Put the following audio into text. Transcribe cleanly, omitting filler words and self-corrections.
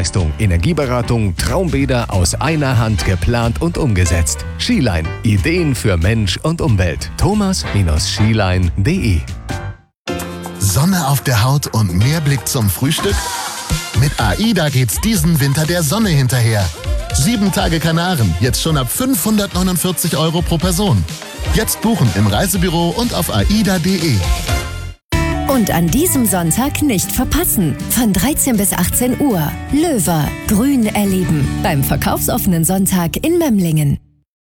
Dienstleistung, Energieberatung, Traumbäder aus einer Hand geplant und umgesetzt. Skiline. Ideen für Mensch und Umwelt. thomas-skiline.de. Sonne auf der Haut und mehr Blick zum Frühstück? Mit AIDA geht's diesen Winter der Sonne hinterher. 7 Tage Kanaren, jetzt schon ab 549 € pro Person. Jetzt buchen im Reisebüro und auf aida.de. Und an diesem Sonntag nicht verpassen. Von 13 bis 18 Uhr. Löwer. Grün erleben. Beim verkaufsoffenen Sonntag in Memlingen.